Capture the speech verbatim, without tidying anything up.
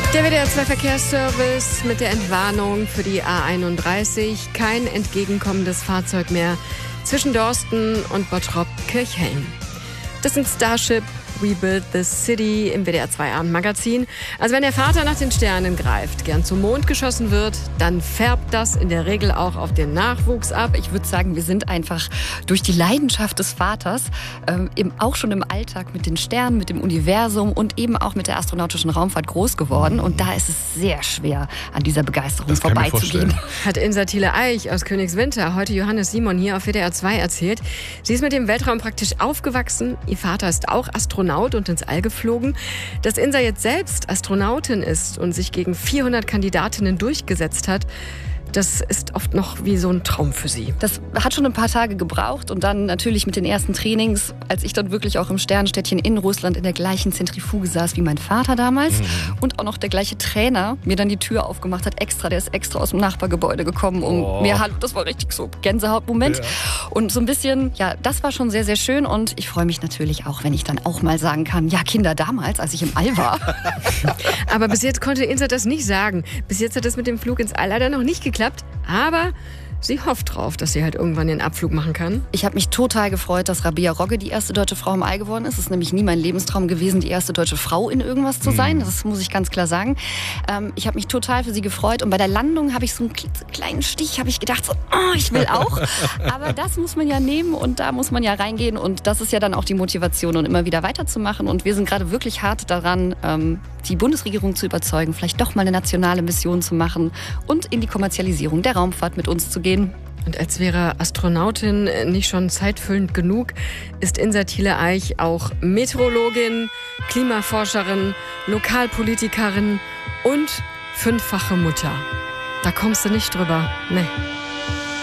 Der W D R zwei Verkehrsservice mit der Entwarnung für die A einunddreißig. Kein entgegenkommendes Fahrzeug mehr zwischen Dorsten und Bottrop-Kirchhellen. Das sind Starship, We Build the City im W D R zwei Abendmagazin. Also wenn der Vater nach den Sternen greift, gern zum Mond geschossen wird, dann färbt das in der Regel auch auf den Nachwuchs ab. Ich würde sagen, wir sind einfach durch die Leidenschaft des Vaters ähm, eben auch schon im Alltag mit den Sternen, mit dem Universum und eben auch mit der astronautischen Raumfahrt groß geworden. Und da ist es sehr schwer, an dieser Begeisterung vorbeizugehen. Hat Insa Thiele-Eich aus Königswinter heute Johannes Simon hier auf W D R zwei erzählt. Sie ist mit dem Weltraum praktisch aufgewachsen. Ihr Vater ist auch Astronaut und ins All geflogen. Dass Insa jetzt selbst Astronautin ist und sich gegen vierhundert Kandidatinnen durchgesetzt hat, das ist oft noch wie so ein Traum für sie. Das hat schon ein paar Tage gebraucht und dann natürlich mit den ersten Trainings, als ich dann wirklich auch im Sternstädtchen in Russland in der gleichen Zentrifuge saß wie mein Vater damals mhm. und auch noch der gleiche Trainer mir dann die Tür aufgemacht hat, extra, der ist extra aus dem Nachbargebäude gekommen, um oh. mir, hallo, das war richtig so Gänsehautmoment. Ja. Und so ein bisschen, ja, das war schon sehr, sehr schön und ich freue mich natürlich auch, wenn ich dann auch mal sagen kann, ja, Kinder, damals, als ich im All war. Aber bis jetzt konnte Insa das nicht sagen. Bis jetzt hat das mit dem Flug ins All leider noch nicht geklappt. Aber sie hofft drauf, dass sie halt irgendwann den Abflug machen kann. Ich habe mich total gefreut, dass Rabea Rogge die erste deutsche Frau im All geworden ist. Es ist nämlich nie mein Lebenstraum gewesen, die erste deutsche Frau in irgendwas zu sein. Das muss ich ganz klar sagen. Ähm, ich habe mich total für sie gefreut. Und bei der Landung habe ich so einen kleinen Stich, habe ich gedacht, so, oh, ich will auch. Aber das muss man ja nehmen und da muss man ja reingehen. Und das ist ja dann auch die Motivation, und immer wieder weiterzumachen. Und wir sind gerade wirklich hart daran, ähm, die Bundesregierung zu überzeugen, vielleicht doch mal eine nationale Mission zu machen und in die Kommerzialisierung der Raumfahrt mit uns zu gehen. Und als wäre Astronautin nicht schon zeitfüllend genug, ist Insa Thiele-Eich auch Meteorologin, Klimaforscherin, Lokalpolitikerin und fünffache Mutter. Da kommst du nicht drüber. Nee.